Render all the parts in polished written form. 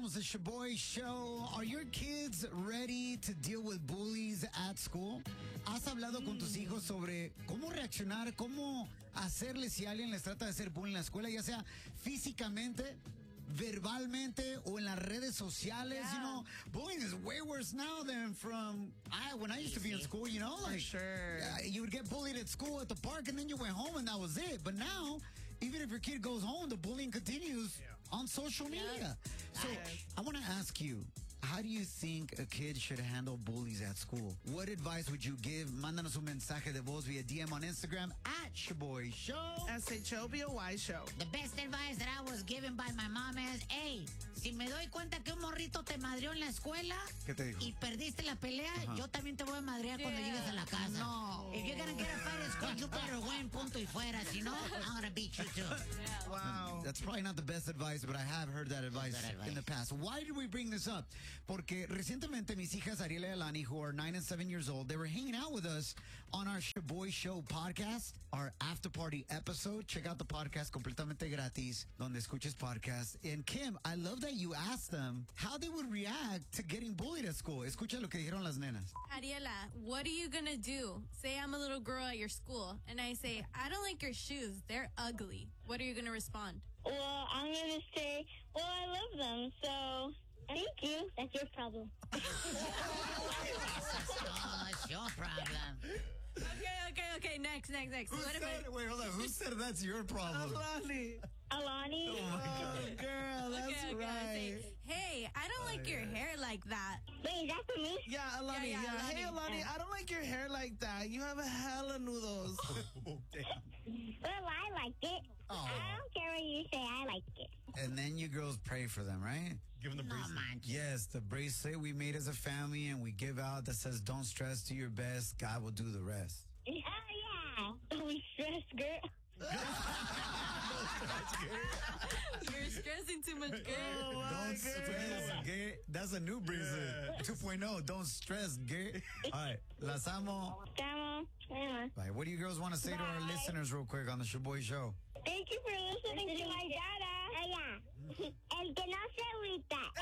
Somos the Shaboy Show. Are your kids ready to deal with bullies at school? ¿Has hablado con tus hijos sobre cómo reaccionar, cómo hacerle si alguien les trata de hacer bullying en la escuela, ya sea físicamente, verbalmente o en las redes sociales? Yeah. You know, bullying is way worse now than when I used to be in school, you know? Like, sure. You would get bullied at school, at the park, and then you went home and that was it. But now, even if your kid goes home, the bullying continues on social media. So I want to ask you, how do you think a kid should handle bullies at school? What advice would you give? Mándanos un mensaje de voz via DM on Instagram at Shaboy Show. SHOBOY Show. The best advice that I was given by my mom is, hey, si me doy cuenta que un morrito te madreó en la escuela ¿Qué te dijo? y perdiste la pelea, yo también te voy a madrear cuando llegues a la casa. No. If you're gonna get a fight at school, you better win, punto y fuera. Si no, I'm gonna beat you too. Wow. That's probably not the best advice, but I have heard that advice in the past. Why did we bring this up? Porque recientemente mis hijas Ariela y Alani, who are 9 and 7 years old, they were hanging out with us on our Shaboy Show podcast, our after party episode. Check out the podcast completamente gratis, donde escuches podcast. And Kim, I love that you asked them how they would react to getting bullied at school. Escucha lo que dijeron las nenas. Ariela, what are you gonna do? Say I'm a little girl at your school, and I say, I don't like your shoes. They're ugly. What are you gonna respond? Well, I'm going to say, well, I love them, so thank you. That's your problem. Oh, it's your problem. Okay. Next. Wait, hold on. Who said that's your problem? Alani? Oh, girl, that's I right. say, hey, I don't like your hair like that. Wait, is that for me? Yeah, Alani. Yeah, Yeah, Alani. Hey, Alani, I don't like your hair like that. You have a hella noodles. Well, I like it. I don't care what you say. I like it. And then you girls pray for them, right? Give him the No bracelet. manches. Yes, the bracelet we made as a family and we give out that says, don't stress, do your best. God will do the rest. Oh, yeah. We stress, girl. You're stressing too much, girl. Don't stress, gay. That's a new bracelet. 2.0. Don't stress, gay. All right. Las amo. Come on. Bye. What do you girls want to say to our Bye. listeners real quick on the Shaboy Show? Thank you for listening to my dada. Oh, yeah. El que no se agüita.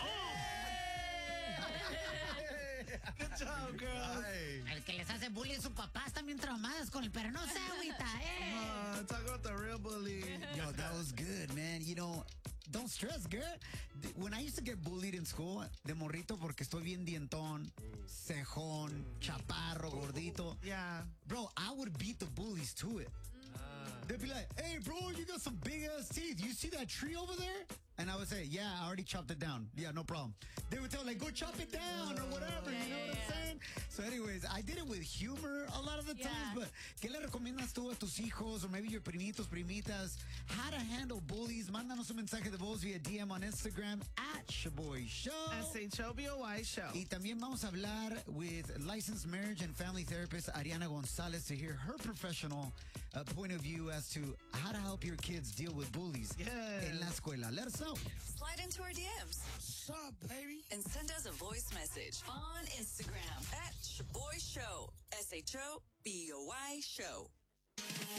Good job, girl. El que les hace bullying a sus papás están bien traumadas con el pero no se agüita, Talk about the real bully. Yo, that was good, man. You know, don't stress, girl. When I used to get bullied in school, de morrito, porque estoy bien dientón, cejón, chaparro, gordito. Yeah. Bro, I would beat the bullies to it. They'd be like, hey, bro, you got some big ass teeth. You see that tree over there? And I would say, yeah, I already chopped it down. Yeah, no problem. They would tell, like, go chop it down or whatever. You know what I'm saying? So anyways, I did it with humor a lot of the times, but ¿qué le recomiendas tú a tus hijos or maybe your primitos, primitas? How to handle bullies? Mándanos un mensaje de voz via DM on Instagram at Shaboy Show. SHOBOY Show. Y también vamos a hablar with licensed marriage and family therapist Ariana Gonzalez to hear her professional point of view as to how to help your kids deal with bullies en la escuela. Let us know. Slide into our DMs. What's up, baby? And send us a voice message on Instagram at Shaboy Show. SHOBOY Show.